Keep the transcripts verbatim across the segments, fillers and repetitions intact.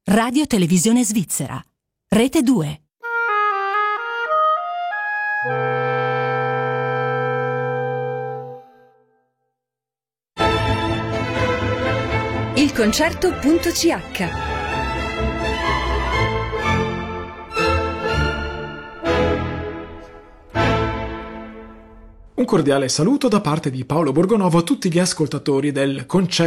Radio Televisione Svizzera. Rete due. Il concerto.ch. Un cordiale saluto da parte di Paolo Borgonovo a tutti gli ascoltatori del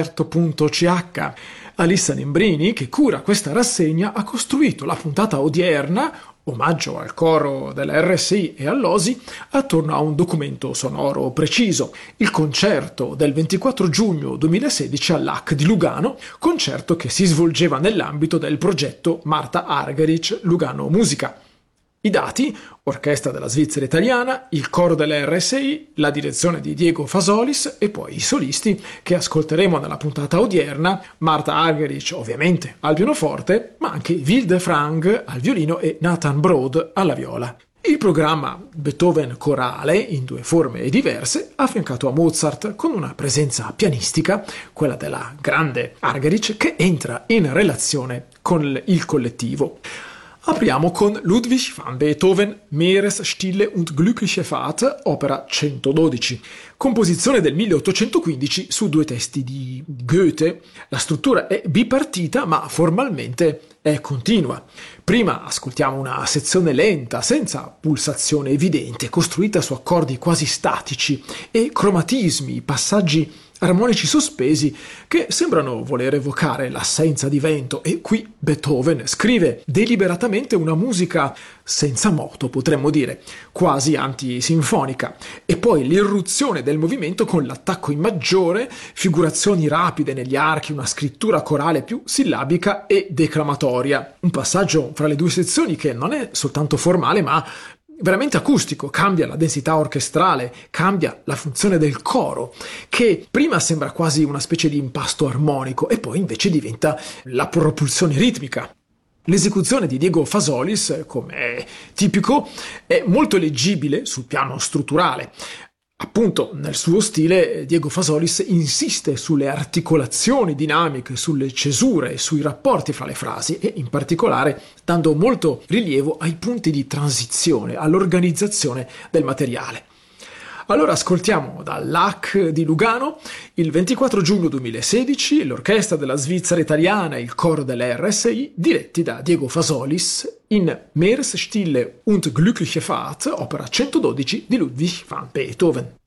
concerto.ch. Alissa Nembrini, che cura questa rassegna, ha costruito la puntata odierna, omaggio al coro della R S I e all'O S I, attorno a un documento sonoro preciso, il concerto del ventiquattro giugno duemilasedici all'A C di Lugano, concerto che si svolgeva nell'ambito del progetto Marta Argerich Lugano Musica. I dati: Orchestra della Svizzera Italiana, il coro della R S I, la direzione di Diego Fasolis e poi i solisti che ascolteremo nella puntata odierna: Marta Argerich ovviamente al pianoforte, ma anche Wilde Frank al violino e Nathan Broad alla viola. Il programma Beethoven corale, in due forme diverse, affiancato a Mozart con una presenza pianistica, quella della grande Argerich, che entra in relazione con il collettivo. Apriamo con Ludwig van Beethoven, Meeresstille und glückliche Fahrt, opera centododici, composizione del milleottocentoquindici su due testi di Goethe. La struttura è bipartita, ma formalmente è continua. Prima ascoltiamo una sezione lenta, senza pulsazione evidente, costruita su accordi quasi statici e cromatismi, passaggi armonici sospesi che sembrano voler evocare l'assenza di vento, e qui Beethoven scrive deliberatamente una musica senza moto, potremmo dire, quasi antisinfonica, e poi l'irruzione del movimento con l'attacco in maggiore, figurazioni rapide negli archi, una scrittura corale più sillabica e declamatoria. Un passaggio fra le due sezioni che non è soltanto formale, ma veramente acustico, cambia la densità orchestrale, cambia la funzione del coro, che prima sembra quasi una specie di impasto armonico e poi invece diventa la propulsione ritmica. L'esecuzione di Diego Fasolis, come è tipico, è molto leggibile sul piano strutturale. Appunto, nel suo stile, Diego Fasolis insiste sulle articolazioni dinamiche, sulle cesure, sui rapporti fra le frasi e, in particolare, dando molto rilievo ai punti di transizione, all'organizzazione del materiale. Allora ascoltiamo dall'A C di Lugano il ventiquattro giugno duemilasedici l'Orchestra della Svizzera Italiana e il coro della R S I, diretti da Diego Fasolis, in Meeresstille und glückliche Fahrt, opera centododici di Ludwig van Beethoven.